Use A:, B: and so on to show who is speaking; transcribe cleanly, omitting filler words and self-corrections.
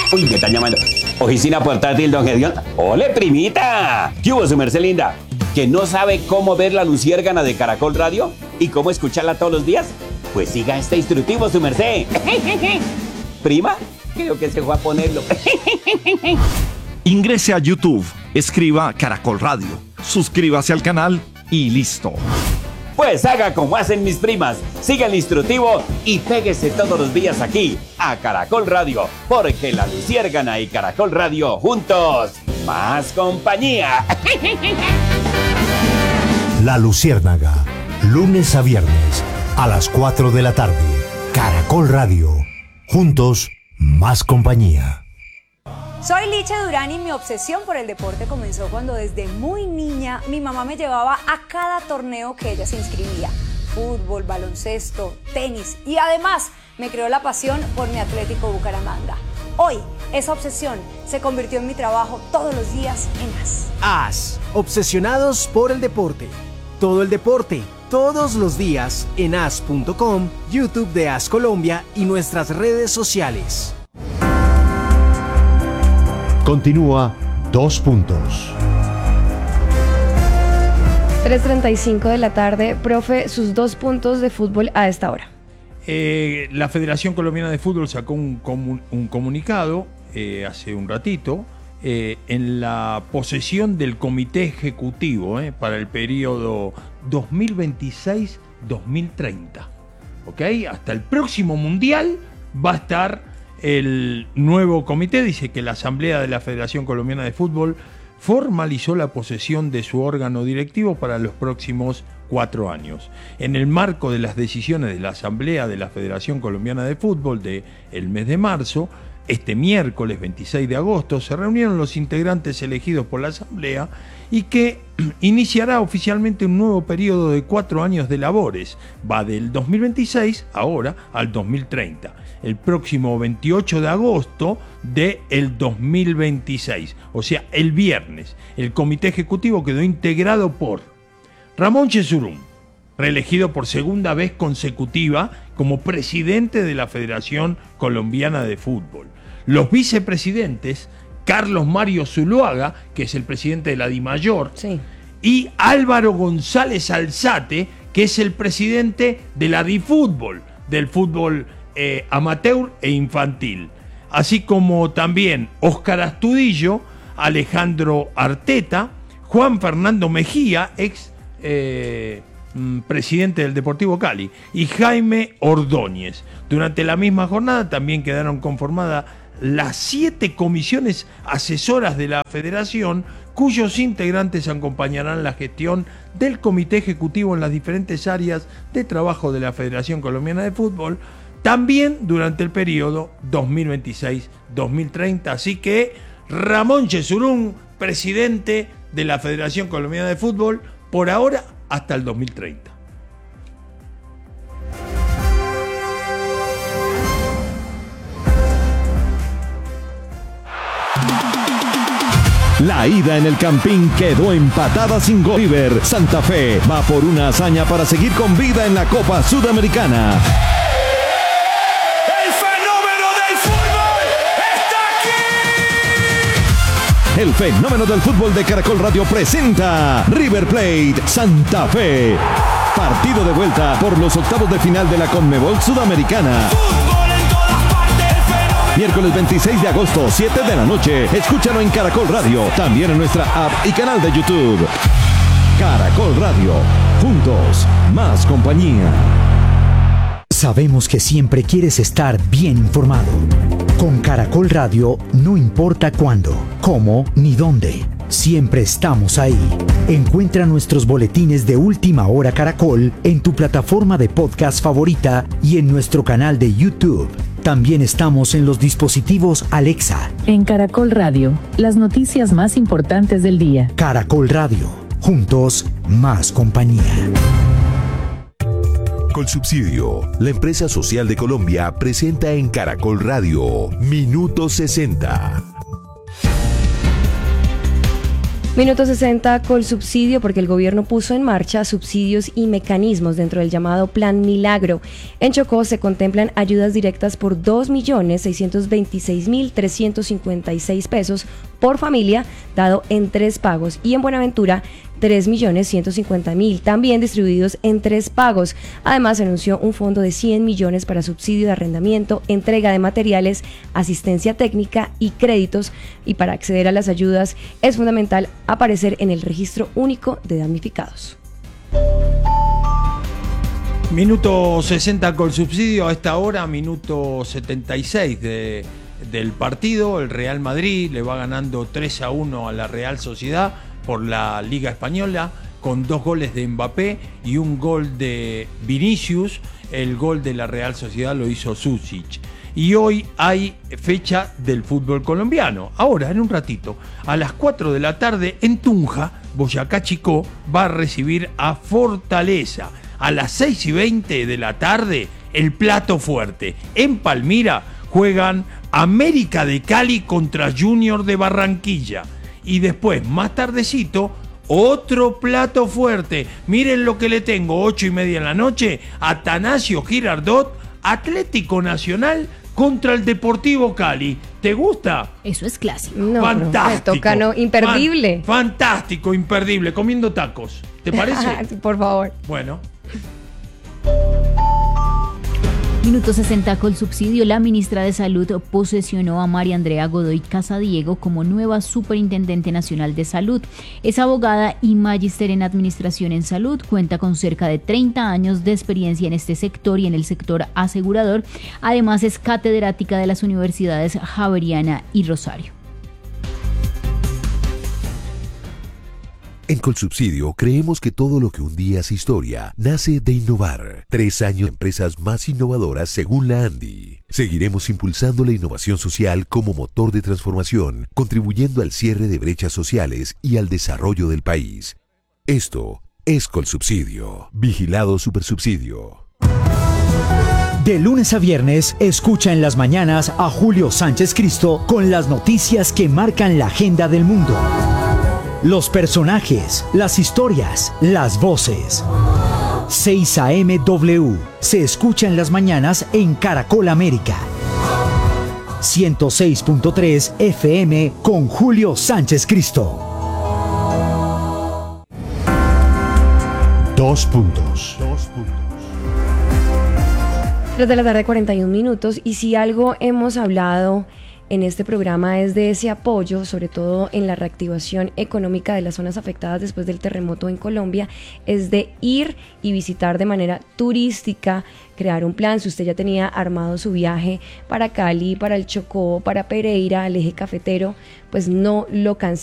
A: Uy, me están llamando. Oficina portátil, don Gedión. ¡Ole, primita! ¿Qué hubo, su merced linda? ¿Que no sabe cómo ver la luciérgana de Caracol Radio? ¿Y cómo escucharla todos los días? Pues siga este instructivo, su merced. ¿Prima? Creo que se fue a ponerlo.
B: Ingrese a YouTube, escriba Caracol Radio, suscríbase al canal y listo.
A: Pues haga como hacen mis primas, siga el instructivo y péguese todos los días aquí a Caracol Radio, porque la luciérgana y Caracol Radio juntos, más compañía.
C: La Luciérnaga, lunes a viernes a las 4 de la tarde. Caracol Radio, juntos, más compañía.
D: Soy Licha Durán y mi obsesión por el deporte comenzó cuando desde muy niña mi mamá me llevaba a cada torneo que ella se inscribía. Fútbol, baloncesto, tenis y además me creó la pasión por mi Atlético Bucaramanga. Hoy esa obsesión se convirtió en mi trabajo todos los días en AS.
E: AS, obsesionados por el deporte. Todo el deporte, todos los días en as.com, YouTube de AS Colombia y nuestras redes sociales.
C: Continúa 2 puntos.
F: 3:35 de la tarde. Profe, sus 2 puntos de fútbol a esta hora.
G: La Federación Colombiana de Fútbol sacó un comunicado hace un ratito en la posesión del Comité Ejecutivo para el periodo 2026-2030. ¿Ok? Hasta el próximo Mundial va a estar el nuevo comité. Dice que la Asamblea de la Federación Colombiana de Fútbol formalizó la posesión de su órgano directivo para los próximos 4 años. En el marco de las decisiones de la Asamblea de la Federación Colombiana de Fútbol del mes de marzo, este miércoles 26 de agosto, se reunieron los integrantes elegidos por la Asamblea y que iniciará oficialmente un nuevo periodo de 4 años de labores. Va del 2026 ahora al 2030. El próximo 28 de agosto del 2026, o sea, el viernes. El comité ejecutivo quedó integrado por Ramón Yesurún, reelegido por segunda vez consecutiva como presidente de la Federación Colombiana de Fútbol. Los vicepresidentes, Carlos Mario Zuluaga, que es el presidente de la DIMAYOR,
F: Sí.
G: y Álvaro González Alzate, que es el presidente de la DIFútbol, del fútbol amateur e infantil. Así como también Óscar Astudillo, Alejandro Arteta, Juan Fernando Mejía, ex presidente del Deportivo Cali, y Jaime Ordóñez. Durante la misma jornada también quedaron conformadas las 7 comisiones asesoras de la Federación, cuyos integrantes acompañarán la gestión del Comité Ejecutivo en las diferentes áreas de trabajo de la Federación Colombiana de Fútbol, también durante el periodo 2026-2030. Así que Ramón Yesurún, presidente de la Federación Colombiana de Fútbol, por ahora hasta el 2030.
H: La ida en el Campín quedó empatada sin gol. River Santa Fe va por una hazaña para seguir con vida en la Copa Sudamericana.
I: ¡El fenómeno del fútbol está aquí!
H: El fenómeno del fútbol de Caracol Radio presenta River Plate Santa Fe. Partido de vuelta por los octavos de final de la Conmebol Sudamericana. Miércoles 26 de agosto, 7 de la noche. Escúchalo en Caracol Radio, también en nuestra app y canal de YouTube. Caracol Radio, juntos, más compañía.
C: Sabemos que siempre quieres estar bien informado. Con Caracol Radio, no importa cuándo, cómo ni dónde. Siempre estamos ahí. Encuentra nuestros boletines de Última Hora Caracol en tu plataforma de podcast favorita y en nuestro canal de YouTube. También estamos en los dispositivos Alexa.
J: En Caracol Radio, las noticias más importantes del día.
C: Caracol Radio, juntos, más compañía.
K: Colsubsidio, la empresa social de Colombia, presenta en Caracol Radio Minuto 60.
F: Minuto 60 Colsubsidio, porque el gobierno puso en marcha subsidios y mecanismos dentro del llamado Plan Milagro. En Chocó se contemplan ayudas directas por 2.626.356 pesos por familia, dado en 3 pagos, y en Buenaventura 3.150.000, también distribuidos en 3 pagos. Además, anunció un fondo de 100 millones para subsidio de arrendamiento, entrega de materiales, asistencia técnica y créditos. Y para acceder a las ayudas es fundamental aparecer en el registro único de damnificados.
G: Minuto 60 Colsubsidio a esta hora, minuto 76 del partido. El Real Madrid le va ganando 3-1 a la Real Sociedad por la Liga Española, con 2 goles de Mbappé y un gol de Vinicius. El gol de la Real Sociedad lo hizo Susic. Y hoy hay fecha del fútbol colombiano. Ahora, en un ratito, a las 4 de la tarde, en Tunja, Boyacá Chicó va a recibir a Fortaleza. A las 6:20 de la tarde, el plato fuerte. En Palmira juegan América de Cali contra Junior de Barranquilla. Y después, más tardecito, otro plato fuerte. Miren lo que le tengo, 8:30 de la noche, Atanasio Girardot, Atlético Nacional contra el Deportivo Cali. ¿Te gusta?
L: Eso es clásico.
F: No,
G: fantástico.
F: Me toca, no, imperdible.
G: Fantástico, imperdible, comiendo tacos. ¿Te parece?
F: Por favor.
G: Bueno.
L: Minuto 60 Colsubsidio. La ministra de Salud posesionó a María Andrea Godoy Casadiego como nueva Superintendente Nacional de Salud. Es abogada y magíster en Administración en Salud. Cuenta con cerca de 30 años de experiencia en este sector y en el sector asegurador. Además, es catedrática de las universidades Javeriana y Rosario.
K: En Colsubsidio creemos que todo lo que un día es historia nace de innovar. 3 años de empresas más innovadoras según la ANDI. Seguiremos impulsando la innovación social como motor de transformación, contribuyendo al cierre de brechas sociales y al desarrollo del país. Esto es Colsubsidio. Vigilado Supersubsidio.
C: De lunes a viernes, escucha en las mañanas a Julio Sánchez Cristo con las noticias que marcan la agenda del mundo. Los personajes, las historias, las voces. 6 AM W se escucha en las mañanas en Caracol América. 106.3 FM con Julio Sánchez Cristo. 2 puntos.
F: 3 de la tarde, 41 minutos. Y si algo hemos hablado en este programa es de ese apoyo, sobre todo en la reactivación económica de las zonas afectadas después del terremoto en Colombia, es de ir y visitar de manera turística, crear un plan. Si usted ya tenía armado su viaje para Cali, para el Chocó, para Pereira, al eje cafetero, pues no lo cancele.